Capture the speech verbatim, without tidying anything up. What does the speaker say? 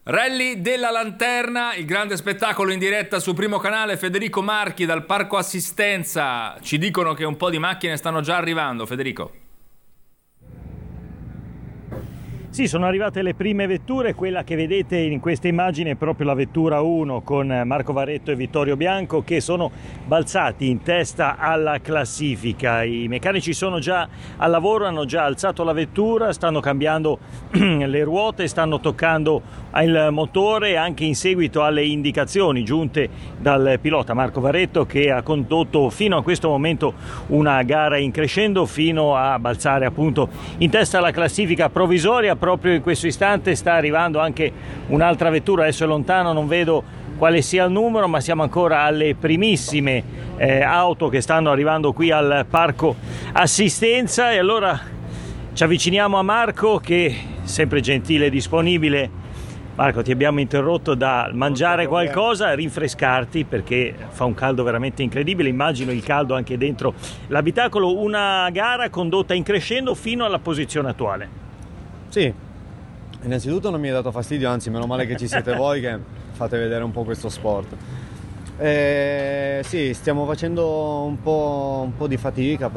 Rally della Lanterna, il grande spettacolo in diretta su Primo Canale. Federico Marchi dal Parco Assistenza. Ci dicono che un po' di macchine stanno già arrivando, Federico. Sì, sono arrivate le prime vetture. Quella che vedete in questa immagine è proprio la vettura uno con Marco Varetto e Vittorio Bianco, che sono balzati in testa alla classifica. I meccanici sono già al lavoro, hanno già alzato la vettura, stanno cambiando le ruote, stanno toccando il motore, anche in seguito alle indicazioni giunte dal pilota Marco Varetto, che ha condotto fino a questo momento una gara in crescendo fino a balzare appunto in testa alla classifica provvisoria. Proprio in questo istante sta arrivando anche un'altra vettura, adesso è lontano, non vedo quale sia il numero, ma siamo ancora alle primissime eh, auto che stanno arrivando qui al Parco Assistenza. E allora ci avviciniamo a Marco, che è sempre gentile e disponibile. Marco, ti abbiamo interrotto da mangiare qualcosa, rinfrescarti, perché fa un caldo veramente incredibile, immagino il caldo anche dentro l'abitacolo. Una gara condotta in crescendo fino alla posizione attuale. Sì, innanzitutto non mi è dato fastidio, anzi meno male che ci siete voi che fate vedere un po' questo sport. Eh, sì, stiamo facendo un po', un po' di fatica